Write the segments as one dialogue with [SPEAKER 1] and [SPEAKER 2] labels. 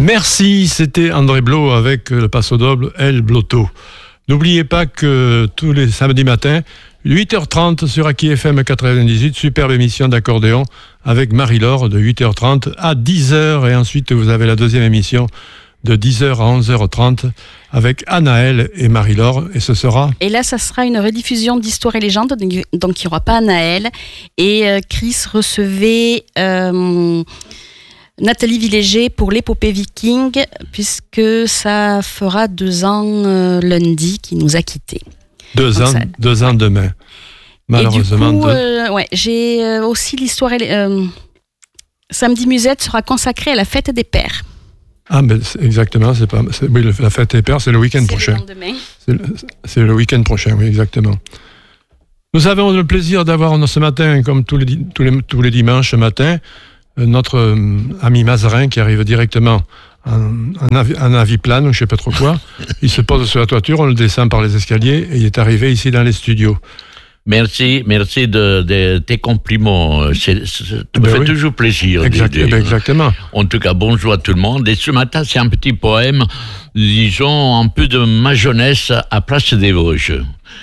[SPEAKER 1] Merci, c'était André Blot avec le passo doble El Blotto. N'oubliez pas que tous les samedis matins, 8h30 sur Aki FM 98, superbe émission d'accordéon avec Marie-Laure de 8h30 à 10h. Et ensuite, vous avez la deuxième émission de 10h à 11h30 avec Anaël et Marie-Laure. Et ce sera...
[SPEAKER 2] Et là, ça sera une rediffusion d'Histoire et Légendes, donc il n'y aura pas Anaël. Et Chris recevait Nathalie Villéger pour l'épopée viking, puisque ça fera 2 ans lundi qu'il nous a quittés.
[SPEAKER 1] 2 ans demain. Malheureusement.
[SPEAKER 2] Et du coup, j'ai aussi l'histoire... Samedi Musette sera consacré à la fête des pères.
[SPEAKER 1] Ah, mais exactement, oui, la fête des pères, c'est le week-end prochain. C'est le week-end prochain, oui, exactement. Nous avons le plaisir d'avoir ce matin, comme tous les dimanches matin, notre ami Mazarin qui arrive directement en aviplane, ou je ne sais pas trop quoi. Il se pose sur la toiture, on le descend par les escaliers et il est arrivé ici dans les studios.
[SPEAKER 3] Merci de tes compliments. Ça me fait toujours plaisir.
[SPEAKER 1] Exactement.
[SPEAKER 3] En tout cas, bonjour à tout le monde. Et ce matin, c'est un petit poème, disons, un peu de ma jeunesse à Place des Vosges.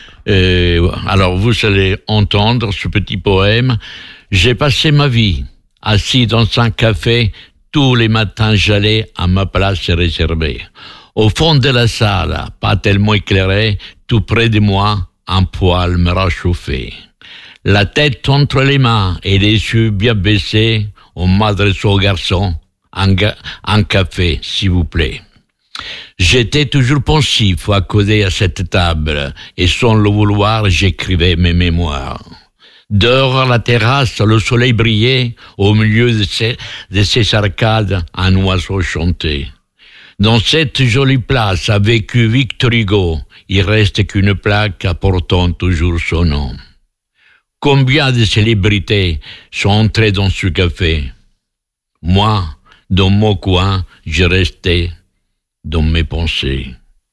[SPEAKER 3] Alors, vous allez entendre ce petit poème. J'ai passé ma vie assis dans un café. Tous les matins, j'allais à ma place réservée. Au fond de la salle, pas tellement éclairée, tout près de moi, un poêle me réchauffait. La tête entre les mains et les yeux bien baissés, on m'adresse au garçon, un café, s'il vous plaît. J'étais toujours pensif accoudé à cette table, et sans le vouloir, j'écrivais mes mémoires. Dehors à la terrasse, le soleil brillait, au milieu de ces arcades, un oiseau chantait. Dans cette jolie place a vécu Victor Hugo, il reste qu'une plaque apportant toujours son nom. Combien de célébrités sont entrées dans ce café? Moi, dans mon coin, je restais dans mes pensées.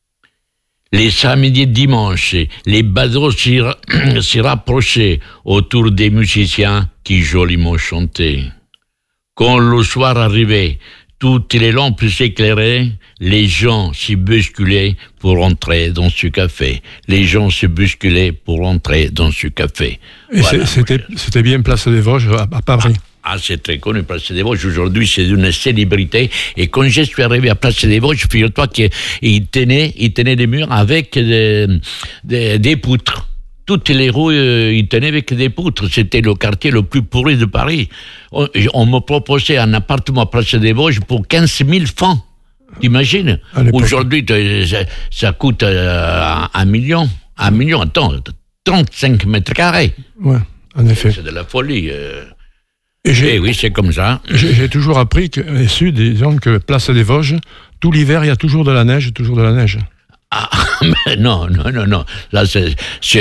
[SPEAKER 3] Les samedis et dimanches, les badauds s'y rapprochaient autour des musiciens qui joliment chantaient. Quand le soir arrivait, toutes les lampes s'éclairaient, les gens s'y bousculaient pour entrer dans ce café. Les gens se bousculaient pour entrer dans ce café.
[SPEAKER 1] Et voilà, c'était bien Place des Vosges à Paris.
[SPEAKER 3] C'est très connu, Place des Vosges. Aujourd'hui, c'est une célébrité. Et quand je suis arrivé à Place des Vosges, figure-toi qu'il tenait des murs avec des poutres. Toutes les rues, ils tenaient avec des poutres. C'était le quartier le plus pourri de Paris. On me proposait un appartement à Place des Vosges pour 15 000 francs. T'imagines? Aujourd'hui, ça coûte 1 million. 1 million, attends, 35 mètres carrés.
[SPEAKER 1] Ouais, en effet.
[SPEAKER 3] C'est de la folie.
[SPEAKER 1] Et
[SPEAKER 3] oui, c'est comme ça.
[SPEAKER 1] J'ai toujours appris disons que Place des Vosges, tout l'hiver, il y a toujours de la neige.
[SPEAKER 3] Ah, mais non. Là, c'est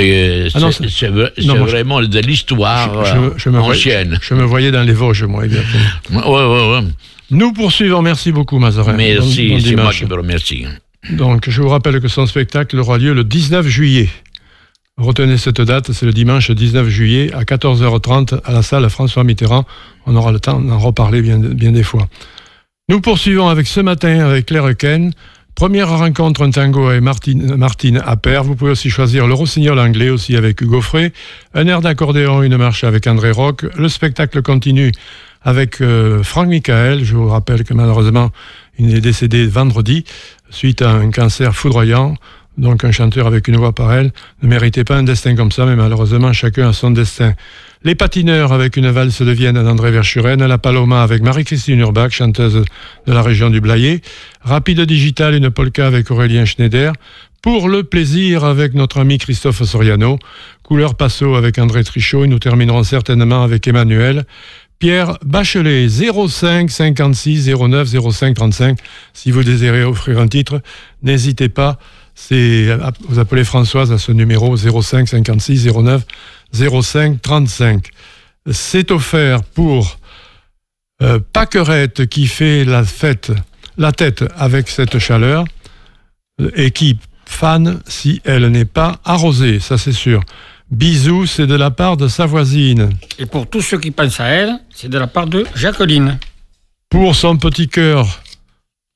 [SPEAKER 3] vraiment de l'histoire ancienne.
[SPEAKER 1] Je me voyais dans les Vosges, moi, exactement.
[SPEAKER 3] Ouais.
[SPEAKER 1] Nous poursuivons. Merci beaucoup, Mazarin.
[SPEAKER 3] Merci, c'est moi qui vous remercie.
[SPEAKER 1] Donc, je vous rappelle que son spectacle aura lieu le 19 juillet. Retenez cette date, c'est le dimanche 19 juillet à 14h30 à la salle François Mitterrand. On aura le temps d'en reparler bien des fois. Nous poursuivons avec ce matin avec Claire Ken. Première rencontre, un tango avec Martine Appert. Vous pouvez aussi choisir le rossignol anglais, aussi avec Hugo Frey. Un air d'accordéon, une marche avec André Rock. Le spectacle continue avec Franck Michael. Je vous rappelle que malheureusement, il est décédé vendredi suite à un cancer foudroyant. Donc un chanteur avec une voix pareille ne méritait pas un destin comme ça, mais malheureusement, chacun a son destin. Les patineurs avec une valse de Vienne d'André Verschuren, la Paloma avec Marie-Christine Urbach, chanteuse de la région du Blayais, Rapide Digital, une polka avec Aurélien Schneider, Pour le plaisir avec notre ami Christophe Soriano, Couleur Passo avec André Trichot, et nous terminerons certainement avec Emmanuel, Pierre Bachelet, 05 56 09 05 35. Si vous désirez offrir un titre, n'hésitez pas. Vous appelez Françoise à ce numéro 05 56 09 05 35. C'est offert pour Pâquerette qui fait la tête avec cette chaleur et qui fan si elle n'est pas arrosée, ça c'est sûr. Bisous, c'est de la part de sa voisine.
[SPEAKER 4] Et pour tous ceux qui pensent à elle, c'est de la part de Jacqueline.
[SPEAKER 1] Pour son petit cœur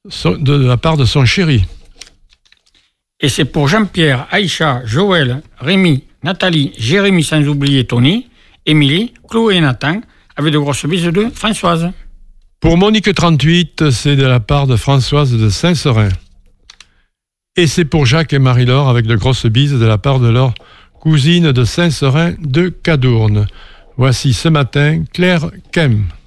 [SPEAKER 1] de la part de son chéri.
[SPEAKER 4] Et c'est pour Jean-Pierre, Aïcha, Joël, Rémi, Nathalie, Jérémy, sans oublier Tony, Émilie, Chloé et Nathan, avec de grosses bises de Françoise.
[SPEAKER 1] Pour Monique 38, c'est de la part de Françoise de Saint-Seurin. Et c'est pour Jacques et Marie-Laure avec de grosses bises de la part de leur cousine de Saint-Seurin de Cadourne. Voici ce matin Claire Kem.